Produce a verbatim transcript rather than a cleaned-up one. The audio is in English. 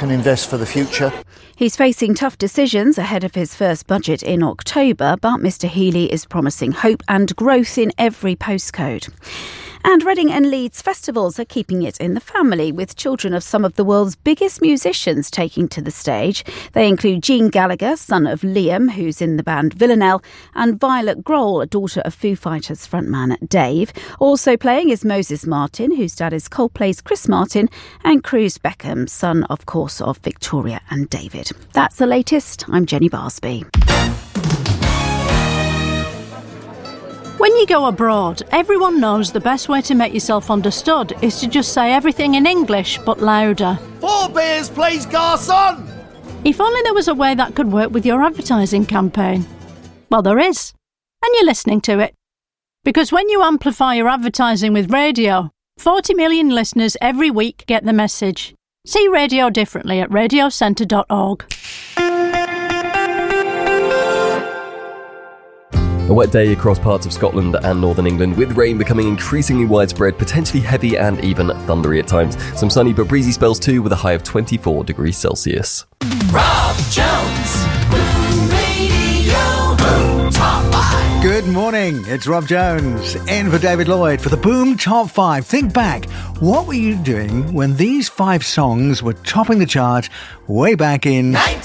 can invest for the future. He's facing tough decisions ahead of his first budget in October, but Mr Healy is promising hope and growth in every postcode. And Reading and Leeds festivals are keeping it in the family, with children of some of the world's biggest musicians taking to the stage. They include Gene Gallagher, son of Liam, who's in the band Villanelle, and Violet Grohl, a daughter of Foo Fighters frontman Dave. Also playing is Moses Martin, whose dad is Coldplay's Chris Martin, and Cruz Beckham, son, of course, of Victoria and David. That's the latest. I'm Jenny Barsby. When you go abroad, everyone knows the best way to make yourself understood is to just say everything in English, but louder. Four beers, please, garçon! If only there was a way that could work with your advertising campaign. Well, there is. And you're listening to it. Because when you amplify your advertising with radio, forty million listeners every week get the message. See radio differently at radio centre dot org. A wet day across parts of Scotland and northern England, with rain becoming increasingly widespread, potentially heavy and even thundery at times. Some sunny but breezy spells too, with a high of twenty-four degrees Celsius. Rob Jones, Boom Radio, Boom Top five. Good morning, it's Rob Jones, in for David Lloyd for the Boom Top five. Think back, what were you doing when these five songs were topping the chart way back in...